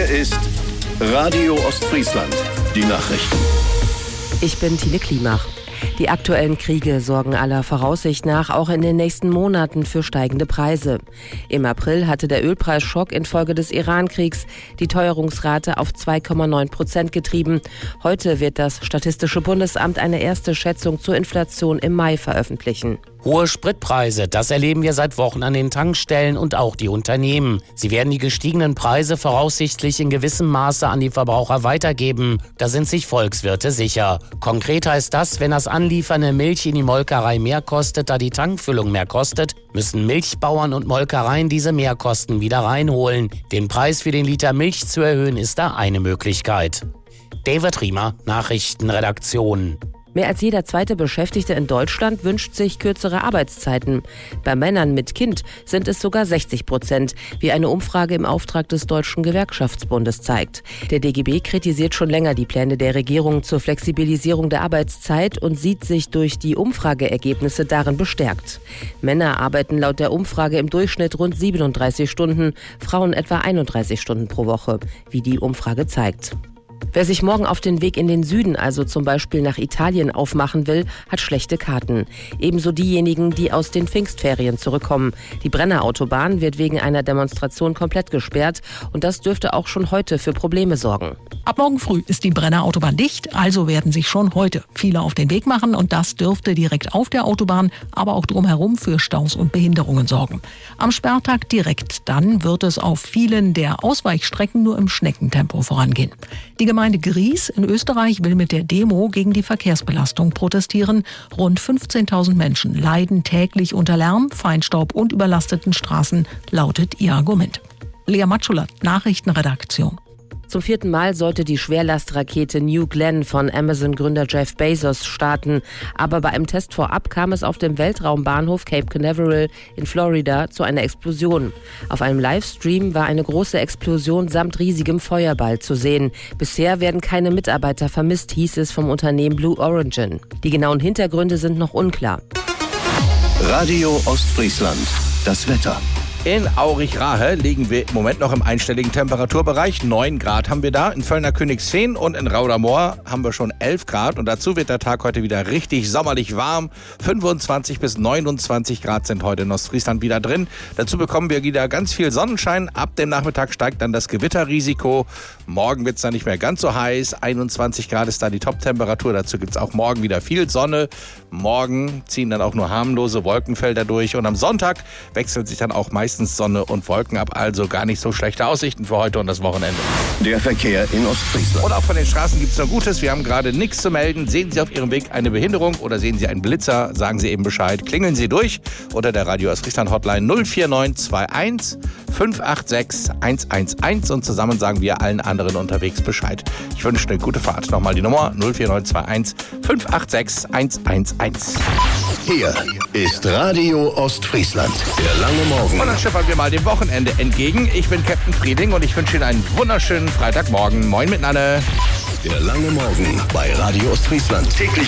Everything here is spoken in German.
ist Radio Ostfriesland. Die Nachrichten. Ich bin Tine Klimach. Die aktuellen Kriege sorgen aller Voraussicht nach auch in den nächsten Monaten für steigende Preise. Im April hatte der Ölpreisschock infolge des Iran-Kriegs die Teuerungsrate auf 2,9% getrieben. Heute wird das Statistische Bundesamt eine erste Schätzung zur Inflation im Mai veröffentlichen. Hohe Spritpreise, das erleben wir seit Wochen an den Tankstellen und auch die Unternehmen. Sie werden die gestiegenen Preise voraussichtlich in gewissem Maße an die Verbraucher weitergeben. Da sind sich Volkswirte sicher. Konkret heißt das, wenn das Anliefern der Milch in die Molkerei mehr kostet, da die Tankfüllung mehr kostet, müssen Milchbauern und Molkereien diese Mehrkosten wieder reinholen. Den Preis für den Liter Milch zu erhöhen, ist da eine Möglichkeit. David Riemer, Nachrichtenredaktion. Mehr als jeder zweite Beschäftigte in Deutschland wünscht sich kürzere Arbeitszeiten. Bei Männern mit Kind sind es sogar 60%, wie eine Umfrage im Auftrag des Deutschen Gewerkschaftsbundes zeigt. Der DGB kritisiert schon länger die Pläne der Regierung zur Flexibilisierung der Arbeitszeit und sieht sich durch die Umfrageergebnisse darin bestärkt. Männer arbeiten laut der Umfrage im Durchschnitt rund 37 Stunden, Frauen etwa 31 Stunden pro Woche, wie die Umfrage zeigt. Wer sich morgen auf den Weg in den Süden, also zum Beispiel nach Italien, aufmachen will, hat schlechte Karten. Ebenso diejenigen, die aus den Pfingstferien zurückkommen. Die Brennerautobahn wird wegen einer Demonstration komplett gesperrt und das dürfte auch schon heute für Probleme sorgen. Ab morgen früh ist die Brennerautobahn dicht, also werden sich schon heute viele auf den Weg machen und das dürfte direkt auf der Autobahn, aber auch drumherum für Staus und Behinderungen sorgen. Am Sperrtag direkt dann wird es auf vielen der Ausweichstrecken nur im Schneckentempo vorangehen. Die Gemeinde Gries in Österreich will mit der Demo gegen die Verkehrsbelastung protestieren. Rund 15.000 Menschen leiden täglich unter Lärm, Feinstaub und überlasteten Straßen, lautet ihr Argument. Lea Matschulat, Nachrichtenredaktion. Zum 4. Mal sollte die Schwerlastrakete New Glenn von Amazon-Gründer Jeff Bezos starten. Aber bei einem Test vorab kam es auf dem Weltraumbahnhof Cape Canaveral in Florida zu einer Explosion. Auf einem Livestream war eine große Explosion samt riesigem Feuerball zu sehen. Bisher werden keine Mitarbeiter vermisst, hieß es vom Unternehmen Blue Origin. Die genauen Hintergründe sind noch unklar. Radio Ostfriesland. Das Wetter. In Aurich-Rahe liegen wir im Moment noch im einstelligen Temperaturbereich. 9 Grad haben wir da. In Völlner-Königsveen und in Raudermoor haben wir schon 11 Grad. Und dazu wird der Tag heute wieder richtig sommerlich warm. 25 bis 29 Grad sind heute in Ostfriesland wieder drin. Dazu bekommen wir wieder ganz viel Sonnenschein. Ab dem Nachmittag steigt dann das Gewitterrisiko. Morgen wird es dann nicht mehr ganz so heiß. 21 Grad ist da die Top-Temperatur. Dazu gibt es auch morgen wieder viel Sonne. Morgen ziehen dann auch nur harmlose Wolkenfelder durch. Und am Sonntag wechselt sich dann auch meistens Sonne und Wolken ab, also gar nicht so schlechte Aussichten für heute und das Wochenende. Der Verkehr in Ostfriesland. Und auch von den Straßen gibt es nur Gutes. Wir haben gerade nichts zu melden. Sehen Sie auf Ihrem Weg eine Behinderung oder sehen Sie einen Blitzer, sagen Sie eben Bescheid. Klingeln Sie durch unter der Radio Ostfriesland Hotline 04921 586 111 und zusammen sagen wir allen anderen unterwegs Bescheid. Ich wünsche eine gute Fahrt. Nochmal die Nummer 04921 586 111. Hier ist Radio Ostfriesland. Der lange Morgen. Und dann schippern wir mal dem Wochenende entgegen. Ich bin Captain Frieding und ich wünsche Ihnen einen wunderschönen Freitagmorgen. Moin miteinander. Der lange Morgen bei Radio Ostfriesland. Täglich